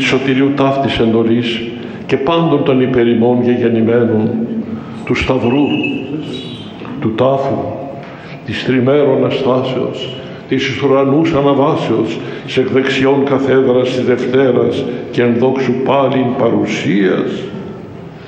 σωτηρίου ταύτης εντολής και πάντων των υπερημών και γεννημένων, του Σταυρού, του τάφου, της τριμέρων αστάσεως, της ουρανούς αναβάσεως, σε εκ δεξιών καθέδρας της Δευτέρας και εν δόξου πάλιν παρουσίας,